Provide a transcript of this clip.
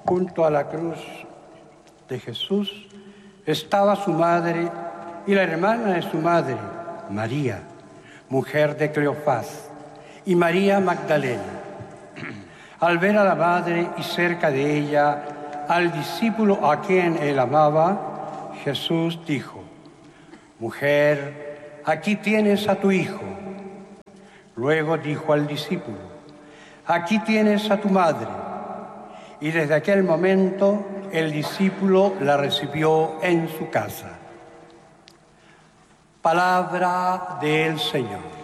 Junto a la cruz de Jesús estaba su madre y la hermana de su madre, María, mujer de Cleofás, y María Magdalena. Al ver a la madre y cerca de ella al discípulo a quien él amaba, Jesús dijo: «Mujer, aquí tienes a tu hijo». Luego dijo al discípulo: «Aquí tienes a tu madre». Y desde aquel momento el discípulo la recibió en su casa. Palabra del Señor.